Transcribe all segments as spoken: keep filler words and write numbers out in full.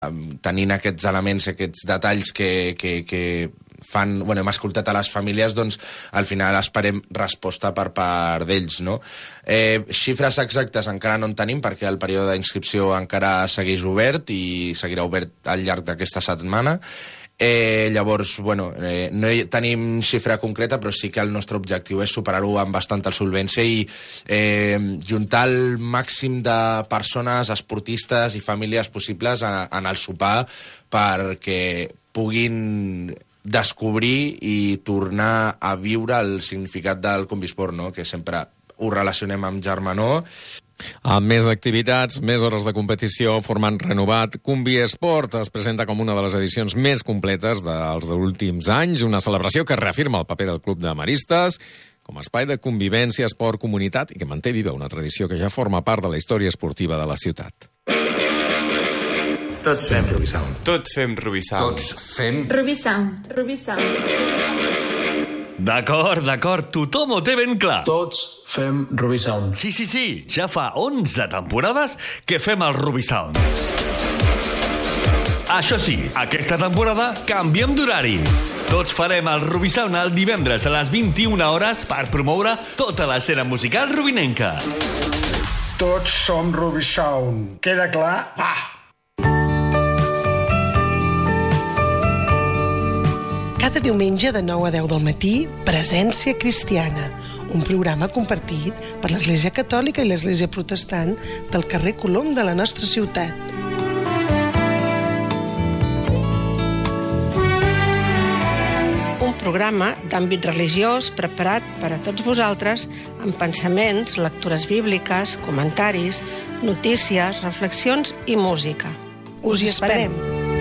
tenint aquests elements, aquests detalls que, que, que fan, bueno, hem escoltat a les famílies, doncs al final esperem resposta per part d'ells, no? Eh, xifres exactes encara no en tenim perquè el període d'inscripció encara segueix obert i seguirà obert al llarg d'aquesta setmana. Eh, llavors, bueno, eh, no hi tenim xifra concreta, però sí que el nostre objectiu és superar-ho amb bastanta solvència i eh, juntar el màxim de persones, esportistes i famílies possibles a, en el sopar perquè puguin descobrir i tornar a viure el significat del combisport, no? Que sempre ho relacionem amb germanor. Amb més activitats, més hores de competició, format renovat, Combi Esport es presenta com una de les edicions més completes dels últims anys, una celebració que reafirma el paper del Club de Maristes com a espai de convivència, esport, comunitat i que manté viva una tradició que ja forma part de la història esportiva de la ciutat. Tots fem Rubisound. Tots fem Rubisound. Tots fem Rubisound. Rubisound. D'acord, d'acord, tothom ho té ben clar. Tots fem Rubisound. Sí, sí, sí, ja fa onze temporades que fem el Rubisound. Això sí, aquesta temporada canviem d'horari. Tots farem el Rubisound el divendres a les vint-i-una hores per promoure tota l'escena musical rubinenca. Tots som Rubisound. Queda clar? Va! Cada diumenge de nou a deu del matí, Presència Cristiana, un programa compartit per l'Església Catòlica i l'Església Protestant del carrer Colom de la nostra ciutat. Un programa d'àmbit religiós preparat per a tots vosaltres amb pensaments, lectures bíbliques, comentaris, notícies, reflexions i música. Us hi esperem!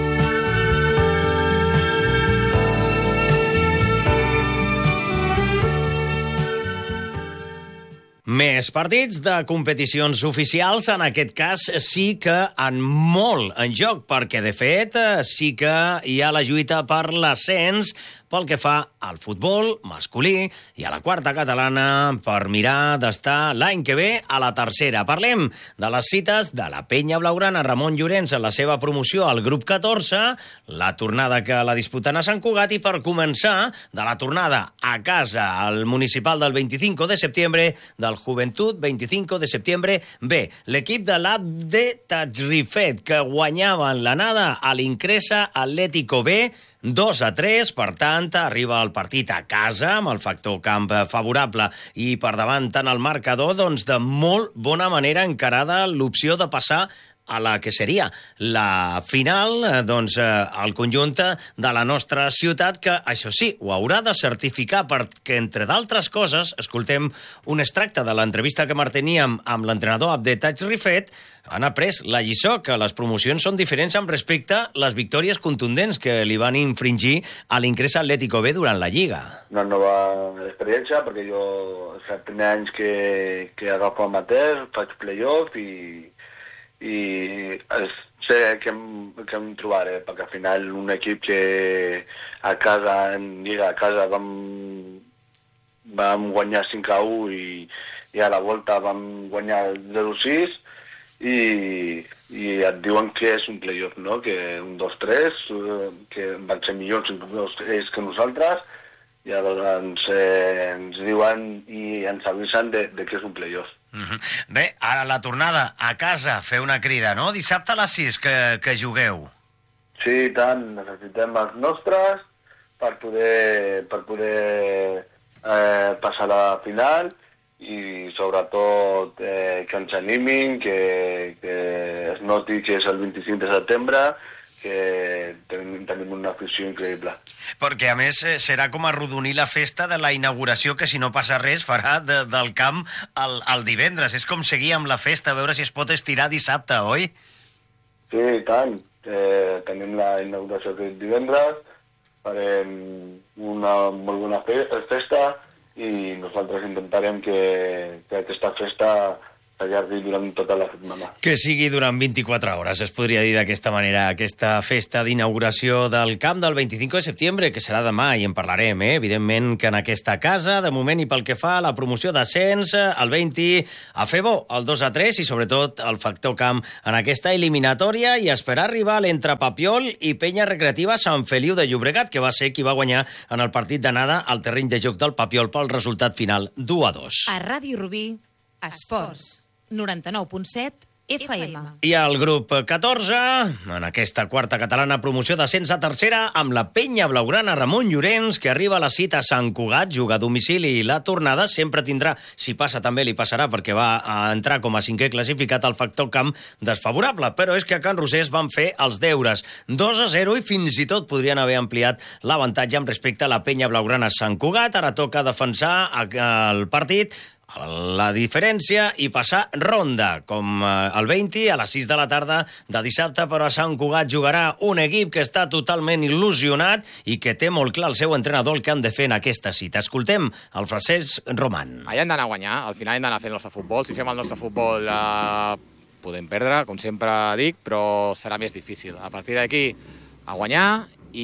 Més partits de competicions oficials, en aquest cas sí que en molt en joc, perquè de fet sí que hi ha la lluita per l'ascens pel que fa al futbol masculí i a la quarta catalana per mirar d'estar l'any que ve a la tercera. Parlem de les cites de la Penya Blaugrana Ramon Llorenç en la seva promoció al grup catorze, la tornada que la disputen a Sant Cugat i per començar de la tornada a casa al municipal del vint-i-cinc de setembre del Joventut vint-i-cinc de setembre B. L'equip de l'Abde Tajrifet que guanyava en l'anada a l'Incresa Atlético B dos a tres, per tant, arriba el partit a casa amb el factor camp favorable i per davant en el marcador, doncs de molt bona manera encarada l'opció de passar a la que seria la final, doncs, el conjunt de la nostra ciutat, que, això sí, ho haurà de certificar perquè, entre d'altres coses, escoltem un extracte de l'entrevista que manteníem amb l'entrenador Abde Tajrifet, han après la lliçó que les promocions són diferents amb respecte a les victòries contundents que li van infringir a l'Incresa Atlético B durant la Lliga. Una nova experiència, perquè jo és el primer any que, que agafo amateur, faig play-off i i sé què em, què em trobaré, perquè al final un equip que a casa, en Lliga a casa vam, vam guanyar cinc a u i, i a la volta vam guanyar zero a sis i, i et diuen que és un play-off, no? Que un dos tres, que van ser millors ells que nosaltres, i llavors ens, eh, ens diuen i ens avisen de, de que és un play-off. Mm-hmm. Bé, ara la tornada a casa, fer una crida, no? Dissabte a les sis que, que jugueu. Sí, i tant, necessitem els nostres per poder, per poder eh, passar a la final i sobretot eh, que ens animin, que, que es noti que és el vint-i-cinc de setembre, que tenim, tenim una afició increïble. Perquè, a més, serà com arrodonir la festa de la inauguració, que si no passa res farà de, del camp al, al divendres. És com seguir amb la festa, a veure si es pot estirar dissabte, oi? Sí, i tant. Eh, tenim la inauguració aquest divendres, farem una molt bona festa i nosaltres intentarem que, que aquesta festa s'allargui durant tota la setmana. Que sigui durant vint-i-quatre hores, es podria dir d'aquesta manera, aquesta festa d'inauguració del camp del vint-i-cinc de setembre, que serà demà, i en parlarem, eh? Evidentment que en aquesta casa, de moment, i pel que fa a la promoció d'ascens, el vint a fer bo, el dos a tres, i sobretot el factor camp en aquesta eliminatòria, i esperar rival entre Papiol i Penya Recreativa Sant Feliu de Llobregat, que va ser qui va guanyar en el partit d'anada al terreny de joc del Papiol pel resultat final d'u a dos. A Ràdio Rubí, Esports, noranta-nou punt set F M. I al grup catorze, en aquesta quarta catalana promoció d'ascens a tercera, amb la Penya Blaugrana Ramon Llorenç, que arriba a la cita a Sant Cugat, juga a domicili, i la tornada sempre tindrà, si passa també li passarà, perquè va a entrar com a cinquè classificat al factor camp desfavorable, però és que a Can Rosés van fer els deures, dos a zero, i fins i tot podrien haver ampliat l'avantatge amb respecte a la Penya Blaugrana Sant Cugat. Ara toca defensar el partit, la diferència, i passar ronda, com el vint a les sis de la tarda de dissabte, però a Sant Cugat jugarà un equip que està totalment il·lusionat i que té molt clar el seu entrenador el que han de fer en aquesta cita. Escoltem el Francesc Roman. Allà hem d'anar a guanyar, al final hem d'anar a fer el nostre futbol. Si fem el nostre futbol eh, podem perdre, com sempre dic, però serà més difícil. A partir d'aquí, a guanyar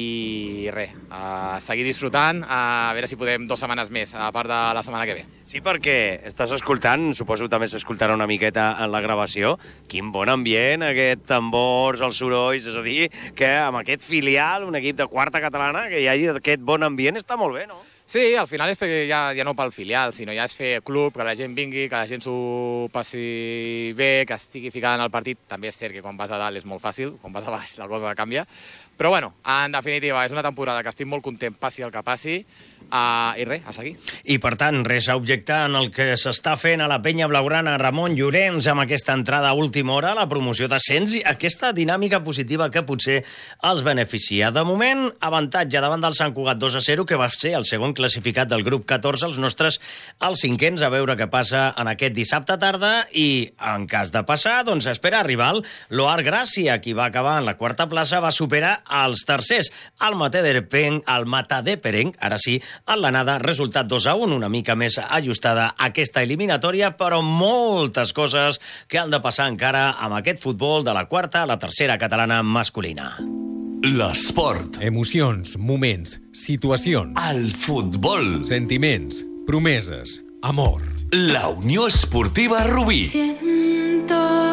i res, a seguir disfrutant, a veure si podem dues setmanes més, a part de la setmana que ve. Sí, perquè estàs escoltant, suposo també s'escoltarà una miqueta en la gravació, quin bon ambient, aquest tambors, els sorolls, és a dir, que amb aquest filial, un equip de quarta catalana, que hi hagi aquest bon ambient, està molt bé, no? Sí, al final és fer ja, ja no pel filial, sinó ja és fer club, que la gent vingui, que la gent s'ho passi bé, que estigui ficada en el partit. També és cert que quan vas a dalt és molt fàcil, quan vas a baix la cosa canvia. Però bueno, en definitiva, és una temporada que estic molt content, passi el que passi, uh, i res, a seguir. I per tant, res a objectar en el que s'està fent a la Penya Blaugrana Ramon Llorenç amb aquesta entrada a última hora, la promoció d'ascens i aquesta dinàmica positiva que potser els beneficia. De moment, avantatge davant del Sant Cugat dos a zero, que va ser el segon classificat del grup catorze, els nostres els cinquens, a veure què passa en aquest dissabte tarda, i en cas de passar, doncs espera rival. L'Oar Gràcia, qui va acabar en la quarta plaça, va superar els tercers, el Matadepeng, el Matadeperenc, ara sí, en l'anada, resultat dos a un, una mica més ajustada aquesta eliminatòria, però moltes coses que han de passar encara amb aquest futbol de la quarta a la tercera catalana masculina. L'esport. Emocions, moments, situacions. El futbol. Sentiments, promeses, amor. La Unió Esportiva Rubí. Siento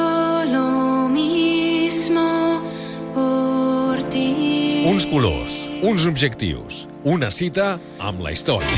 lo mismo por ti. Uns colors, uns objectius, una cita amb la història.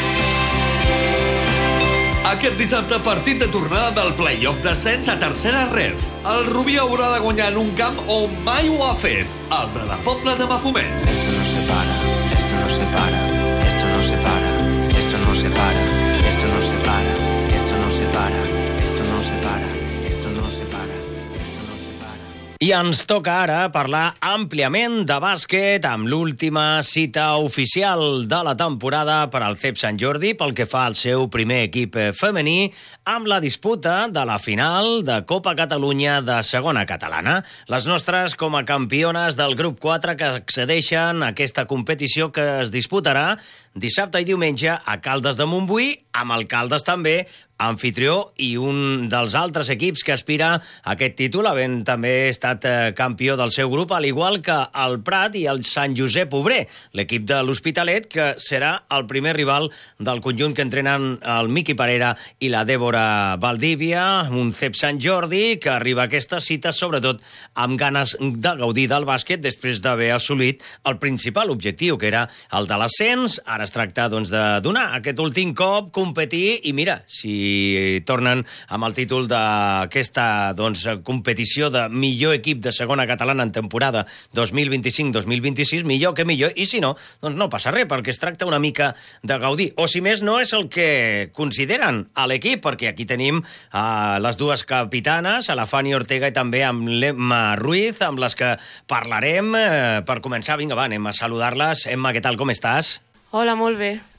Aquest dissabte, partit de tornada del play-off d'ascens a tercera ref. El Rubí haurà de guanyar en un camp on mai ho ha fet, el de la Pobla de Mafumet. Esto no se para, esto no se para, esto no se para, esto no se para, esto no se para, esto no se para, esto no se para, esto no se para. I ens toca ara parlar àmpliament de bàsquet amb l'última cita oficial de la temporada per al C E P Sant Jordi pel que fa al seu primer equip femení amb la disputa de la final de Copa Catalunya de segona catalana. Les nostres com a campiones del grup quatre que accedeixen a aquesta competició que es disputarà dissabte i diumenge a Caldes de Montbui, amb el Caldes també anfitrió i un dels altres equips que aspira a aquest títol, havent també estat campió del seu grup, al igual que el Prat i el Sant Josep Obrer, l'equip de l'Hospitalet, que serà el primer rival del conjunt que entrenen el Miqui Parera i la Dèbora Valdívia, un C E P Sant Jordi que arriba a aquesta cita sobretot amb ganes de gaudir del bàsquet després d'haver assolit el principal objectiu, que era el de l'ascens. Ara es tracta doncs, de donar aquest últim cop, competir i mira, si tornen amb el títol d'aquesta doncs, competició de millor equip de segona catalana en temporada dos mil vint-i-cinc dos mil vint-i-sis, millor que millor, i si no, doncs no passa res, perquè es tracta una mica de gaudir. O si més no és el que consideren a l'equip, perquè aquí tenim a les dues capitanes, a la Fanny Ortega i també amb l'Emma Ruiz, amb les que parlarem. Eh, per començar, vinga, va, anem a saludar-les. Emma, què tal, com estàs? Hola, molt bé.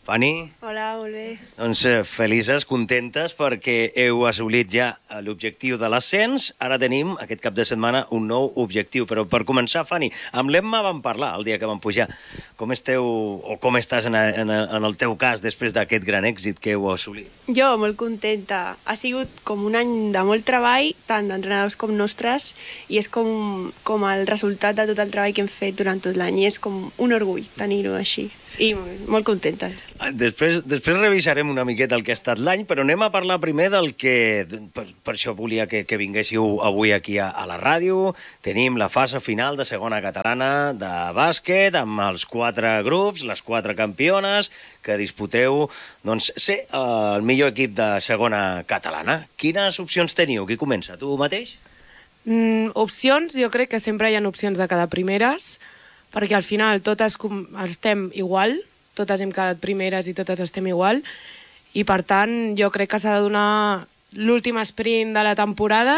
Fanny? Hola, molt bé. Doncs eh, felices, contentes, perquè heu assolit ja l'objectiu de l'ascens. Ara tenim, aquest cap de setmana, un nou objectiu. Però per començar, Fanny, amb l'Emma vam parlar el dia que vam pujar. Com esteu, o com estàs en, en, en el teu cas després d'aquest gran èxit que heu assolit? Jo, molt contenta. Ha sigut com un any de molt treball, tant d'entrenadors com nostres, i és com, com el resultat de tot el treball que hem fet durant tot l'any. I és com un orgull tenir-ho així. I molt contenta. Després, després revisarem una miqueta el que ha estat l'any, però anem a parlar primer del que... Per, per això volia que, que vinguéssiu avui aquí a, a la ràdio. Tenim la fase final de segona catalana de bàsquet, amb els quatre grups, les quatre campiones, que disputeu, doncs, ser el millor equip de segona catalana. Quines opcions teniu? Qui comença? Tu mateix? Mm, opcions, jo crec que sempre hi ha opcions de cada primeres, perquè al final totes estem igual, totes hem quedat primeres i totes estem igual, i per tant jo crec que s'ha de donar l'últim sprint de la temporada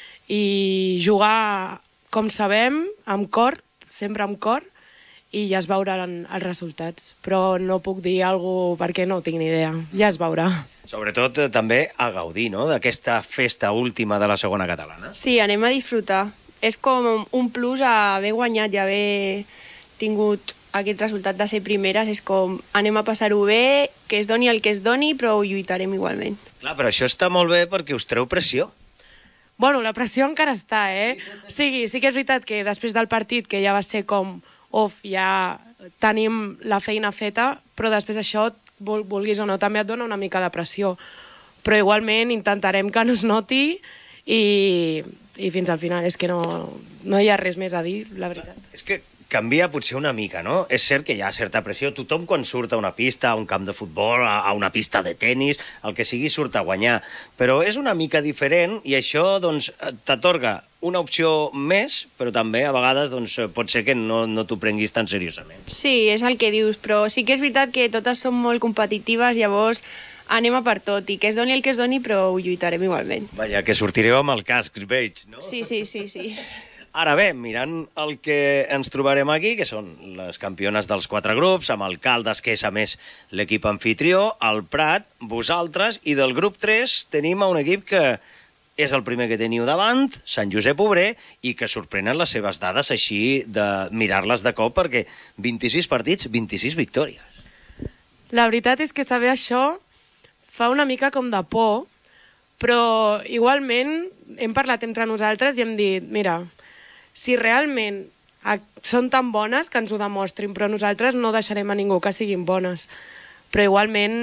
i jugar com sabem, amb cor, sempre amb cor, i ja es veuran els resultats. Però no puc dir alguna cosa perquè no tinc ni idea, ja es veurà. Sobretot eh, també a gaudir, no?, d'aquesta festa última de la segona catalana. Sí, anem a disfrutar. És com un plus a haver guanyat i haver tingut aquest resultat de ser primeres. És com anem a passar-ho bé, que es doni el que es doni, però ho lluitarem igualment. Clar, però això està molt bé perquè us treu pressió. Bueno, la pressió encara està, eh? O sigui, sí que és veritat que després del partit, que ja va ser com, off, ja tenim la feina feta, però després això, vulguis o no, també et dona una mica de pressió. Però igualment intentarem que no es noti i, i fins al final. És que no, no hi ha res més a dir, la veritat. És que canvia potser una mica, no? És cert que hi ha certa pressió. Tothom quan surt a una pista, a un camp de futbol, a una pista de tennis, el que sigui surt a guanyar. Però és una mica diferent i això doncs, t'atorga una opció més, però també a vegades doncs, pot ser que no, no t'ho prenguis tan seriosament. Sí, és el que dius, però sí que és veritat que totes són molt competitives, llavors anem a per tot, i que es doni el que es doni, però ho lluitarem igualment. Vaja, que sortireu amb el casc, veig, no? Sí, sí, sí, sí. Ara bé, mirant el que ens trobarem aquí, que són les campiones dels quatre grups, amb el Caldes, que és a més l'equip anfitrió, el Prat, vosaltres, i del grup tres tenim un equip que és el primer que teniu davant, Sant Josep Obrer, i que sorprenen les seves dades així de mirar-les de cop, perquè vint-i-sis partits, vint-i-sis victòries. La veritat és que saber això fa una mica com de por, però igualment hem parlat entre nosaltres i hem dit, mira, si realment són tan bones que ens ho demostrin, però nosaltres no deixarem a ningú que siguin bones. Però igualment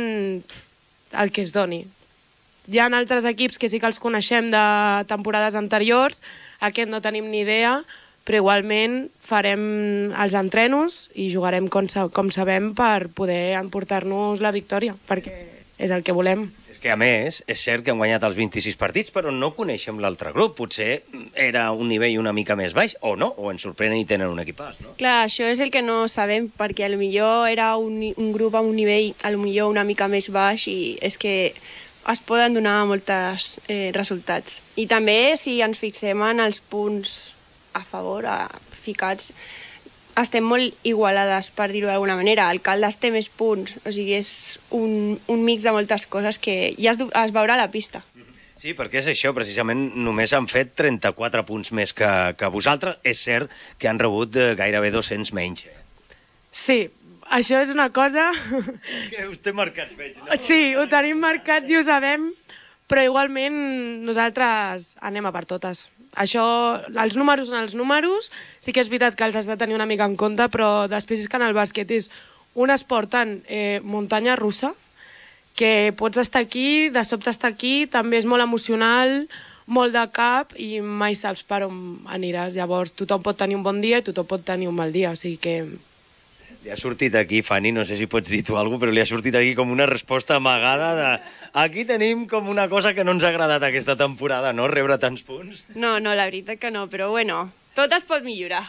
el que es doni. Hi ha altres equips que sí que els coneixem de temporades anteriors, aquest no tenim ni idea, però igualment farem els entrenos i jugarem com, com sabem per poder emportar-nos la victòria, perquè és el que volem. És que, a més, és cert que han guanyat els vint-i-sis partits, però no coneixem l'altre grup. Potser era un nivell una mica més baix, o no, o ens sorprenen i tenen un equipàs, no? Clar, això és el que no sabem, perquè potser era un, un grup amb un nivell potser una mica més baix i és que es poden donar molts eh, resultats. I també, si ens fixem en els punts a favor, a, ficats, estem molt igualades, per dir-ho d'alguna manera. El Caldes té més punts, o sigui, és un, un mix de moltes coses que ja es, es veurà a la pista. Sí, perquè és això, precisament només han fet trenta-quatre punts més que, que vosaltres. És cert que han rebut gairebé dos-cents menys. Sí, això és una cosa... Que us té marcats, veig, no? Sí, ho tenim marcats i ho sabem, però igualment nosaltres anem a per totes. Això, els números són els números, sí que és veritat que els has de tenir una mica en compte, però després és que en el bàsquet és un esport tan eh, muntanya russa, que pots estar aquí, de sobte estar aquí, també és molt emocional, molt de cap, i mai saps per on aniràs. Llavors tothom pot tenir un bon dia i tothom pot tenir un mal dia, o sigui que... Li ha sortit aquí, Fanny, no sé si pots dir tu alguna cosa, però li ha sortit aquí com una resposta amagada de... Aquí tenim com una cosa que no ens ha agradat aquesta temporada, no?, rebre tants punts. No, no, la veritat que no, però bueno, tot es pot millorar.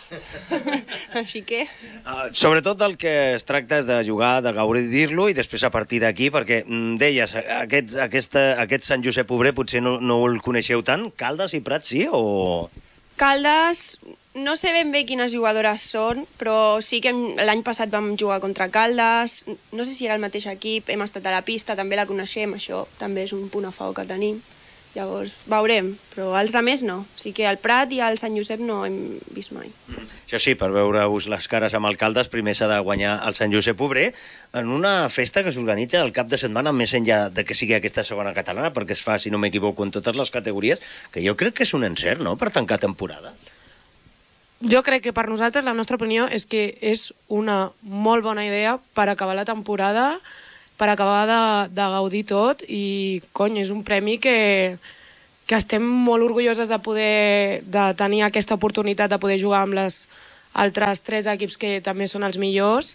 Així que... Uh, sobretot el que es tracta és de jugar, de gaudir-lo, i després a partir d'aquí, perquè mm, deies, aquest, aquesta, aquest Sant Josep Obrer potser no, no el coneixeu tant, Caldes i Prat sí, o...? Caldes no sé ben bé quines jugadores són, però sí que l'any passat vam jugar contra Caldes, no sé si era el mateix equip, hem estat a la pista, també la coneixem, això també és un punt a favor que tenim. Llavors, veurem, però els altres no. O sigui que al Prat i al Sant Josep no hem vist mai. Mm. Això sí, per veure-us les cares amb alcaldes, primer s'ha de guanyar el Sant Josep Obrer en una festa que s'organitza el cap de setmana, més enllà de que sigui aquesta segona catalana, perquè es fa, si no m'equivoco, en totes les categories, que jo crec que és un encert, no?, per tancar temporada. Jo crec que per nosaltres, la nostra opinió, és que és una molt bona idea per acabar la temporada, per acabar de, de gaudir tot, i, cony, és un premi que, que estem molt orgulloses de poder de tenir aquesta oportunitat de poder jugar amb les altres tres equips que també són els millors,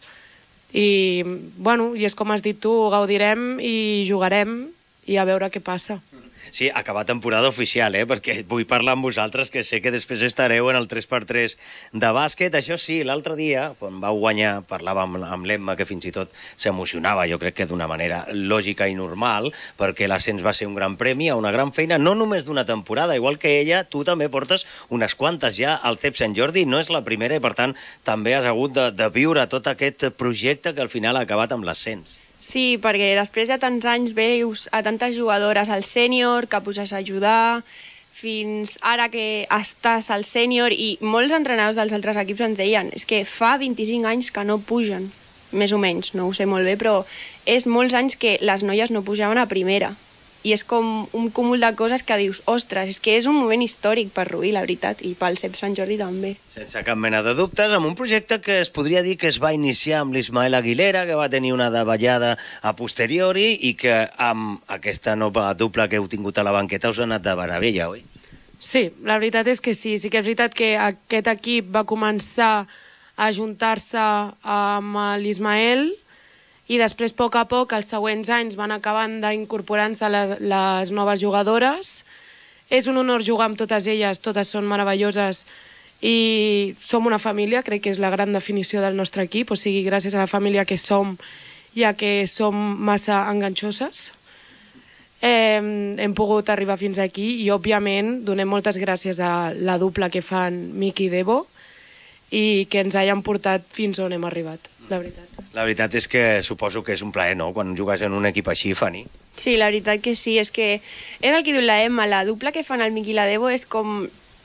i, bueno, i és com has dit tu, gaudirem i jugarem i a veure què passa. Sí, acabar temporada oficial, eh? Perquè vull parlar amb vosaltres, que sé que després estareu en el tres per tres de bàsquet. Això sí, l'altre dia, quan vau guanyar, parlàvem amb, amb l'Emma, que fins i tot s'emocionava, jo crec que d'una manera lògica i normal, perquè l'ascens va ser un gran premi, a una gran feina, no només d'una temporada, igual que ella, tu també portes unes quantes ja al C E P Sant Jordi, no és la primera, i per tant també has hagut de, de viure tot aquest projecte que al final ha acabat amb l'ascens. Sí, perquè després de tants anys veus a tantes jugadores al sènior que puges a ajudar, fins ara que estàs al sènior, i molts entrenadors dels altres equips ens deien és que fa vint-i-cinc anys que no pugen, més o menys, no ho sé molt bé, però és molts anys que les noies no pujaven a primera. I és com un cúmul de coses que dius, ostres, és que és un moment històric per Rubí, la veritat, i pel C E P Sant Jordi també. Sense cap mena de dubtes, amb un projecte que es podria dir que es va iniciar amb l'Ismael Aguilera, que va tenir una davallada a posteriori, i que amb aquesta nova dupla que heu tingut a la banqueta us ha anat de meravella, oi? Sí, la veritat és que sí. Sí que és veritat que aquest equip va començar a juntar-se amb l'Ismael, i després, a poc a poc, els següents anys van acabant d'incorporar-se les, les noves jugadores. És un honor jugar amb totes elles, totes són meravelloses, i som una família, crec que és la gran definició del nostre equip, o sigui, gràcies a la família que som, ja que som massa enganxoses, eh, hem pogut arribar fins aquí, i òbviament donem moltes gràcies a la dupla que fan Miqui i Debo, i que ens hayan portat fins on hem arribat, la veritat. La veritat és que suposo que és un plaer, no?, quan jugues en un equip així, Fanny. Sí, la veritat que sí, és que és el que diu la Emma, la dupla que fan el Miqui i la Debo és com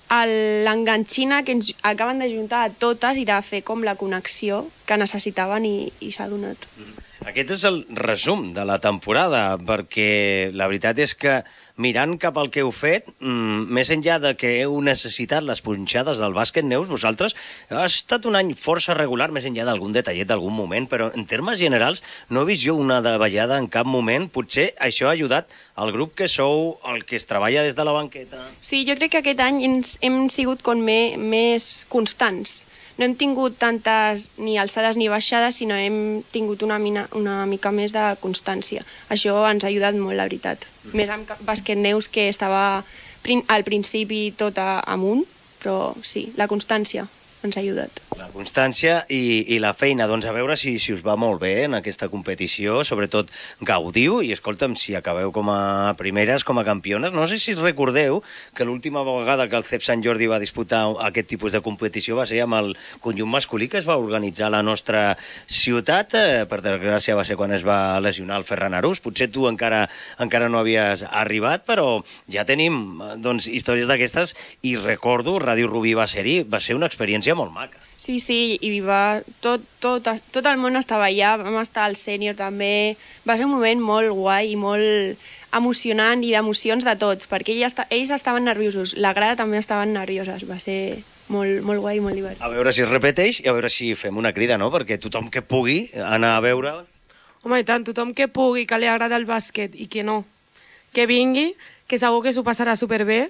l'enganxina que ens acaben de juntar a totes i de fer com la connexió que necessitaven, i, i s'ha donat. Aquest és el resum de la temporada, perquè la veritat és que mirant cap al que heu fet, mmm, més enllà de que heu necessitat les punxades del bàsquet, Neus, vosaltres ha estat un any força regular, més enllà d'algun detallet d'algun moment, però en termes generals no he vist jo una davallada en cap moment. Potser això ha ajudat al grup que sou, el que es treballa des de la banqueta. Sí, jo crec que aquest any ens hem sigut com me, més constants. No hem tingut tantes ni alçades ni baixades, sinó hem tingut una, mina, una mica més de constància. Això ens ha ajudat molt, la veritat. Mm. Més amb bàsquet Neus, que estava al principi tot a, amunt, però sí, la constància ens ha ajudat. La constància i, i la feina. Doncs a veure si, si us va molt bé en aquesta competició, sobretot gaudiu, i escolta'm, si acabeu com a primeres, com a campiones, no sé si recordeu que l'última vegada que el C E P Sant Jordi va disputar aquest tipus de competició va ser amb el conjunt masculí que es va organitzar a la nostra ciutat. Eh, per desgràcia va ser quan es va lesionar el Ferran Arús. Potser tu encara, encara no havies arribat, però ja tenim doncs, històries d'aquestes, i recordo, Ràdio Rubí va ser-hi, va ser una experiència molt maca. Sí, sí, i va, tot, tot, tot el món estava allà, vam estar al sènior també, va ser un moment molt guai i molt emocionant, i d'emocions de tots, perquè ells, ells estaven nerviosos, la grada també estaven nervioses, va ser molt, molt guai i molt divertit. A veure si es repeteix i a veure si fem una crida, no?, perquè tothom que pugui anar a veure... Home, i tant, tothom que pugui, que li agrada el bàsquet i que no, que vingui, que segur que s'ho passarà superbé,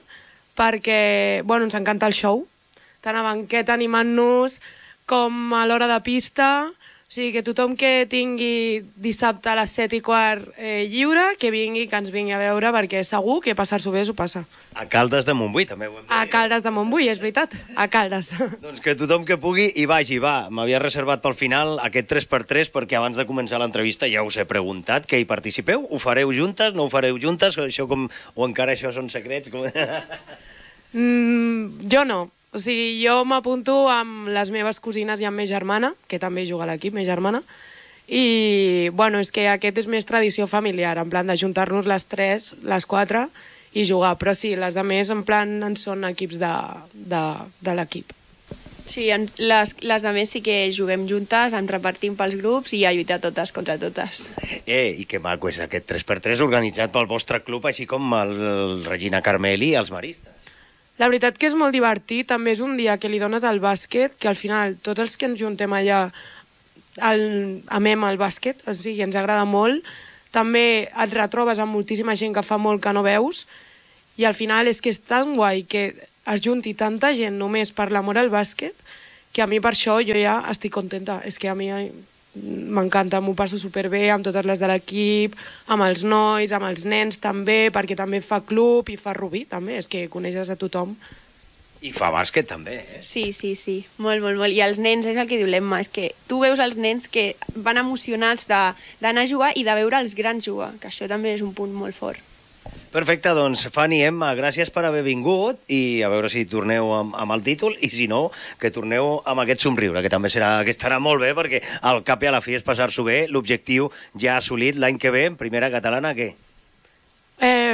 perquè, bueno, ens encanta el show, tant a banqueta animant-nos com a l'hora de pista. O sigui, que tothom que tingui dissabte a les set i quart eh, lliure, que vingui, que ens vingui a veure, perquè segur que passar-s'ho bé s'ho passa. A Caldes de Montbui, també ho hem de dir. A Caldes de Montbui, és veritat, a Caldes. Doncs que tothom que pugui hi vagi, va. M'havia reservat pel final aquest tres per tres, perquè abans de començar l'entrevista ja us he preguntat que hi participeu. Ho fareu juntes, no ho fareu juntes? Això com... O encara això són secrets? Com... mm, jo no. O sigui, jo m'apunto amb les meves cosines i amb ma germana, que també juga a l'equip, ma germana, i, bueno, és que aquest és més tradició familiar, en plan de juntar-nos les tres, les quatre, i jugar. Però sí, les de més, en plan, en són equips de, de, de l'equip. Sí, en, les, les de més sí que juguem juntes, ens repartim pels grups i a lluitar totes contra totes. Eh, i que maco és aquest tres per tres organitzat pel vostre club, així com el, el Regina Carmeli i els maristes. La veritat que és molt divertit, també és un dia que li dones al bàsquet, que al final tots els que ens juntem allà el, amem el bàsquet, o sigui, ens agrada molt, també et retrobes amb moltíssima gent que fa molt que no veus, i al final és que és tan guai que es junti tanta gent només per l'amor al bàsquet, que a mi per això jo ja estic contenta. És que a mi m'encanta, m'ho passo superbé amb totes les de l'equip, amb els nois, amb els nens també, perquè també fa club i fa Rubí també, és que coneixes a tothom. I fa bàsquet també, eh? Sí, sí, sí, molt, molt, molt. I els nens, és el que diu l'Emma, és que tu veus els nens que van emocionats d'anar a jugar i de veure els grans jugar, que això també és un punt molt fort. Perfecte, doncs Fanny, Emma, gràcies per haver vingut i a veure si torneu amb, amb el títol i si no, que torneu amb aquest somriure, que també serà, que estarà molt bé perquè al cap i a la fi és passar-s'ho bé, l'objectiu ja assolit l'any que ve, primera catalana, què? Eh,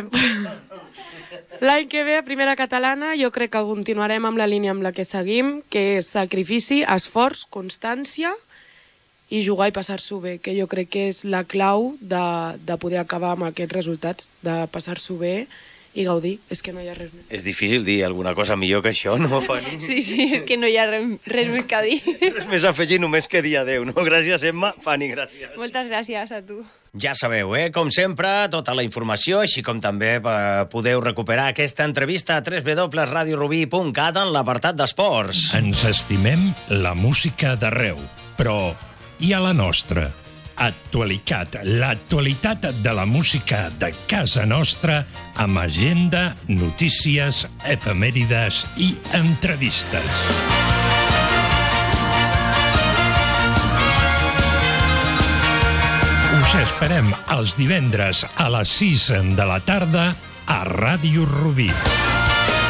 l'any que ve, primera catalana, jo crec que continuarem amb la línia amb la que seguim, que és sacrifici, esforç, constància i jugar i passar-s'ho bé, que jo crec que és la clau de, de poder acabar amb aquests resultats, de passar-s'ho bé i gaudir. És que no hi ha res més. És difícil dir alguna cosa millor que això, no, Fanny? Sí, sí, és que no hi ha res, res més que dir. Res més a afegir només que dir adeu, no? Gràcies, Emma. Fanny, gràcies. Moltes gràcies a tu. Ja sabeu, eh? Com sempre, tota la informació, així com també eh, podeu recuperar aquesta entrevista a w w w punt radio rubí punt cat en l'apartat d'esports. Ens estimem la música d'arreu, però i a la nostra. Actualitat, l'actualitat de la música de casa nostra amb agenda, notícies, efemèrides i entrevistes. Us esperem els divendres a les sis de la tarda a Ràdio Rubí.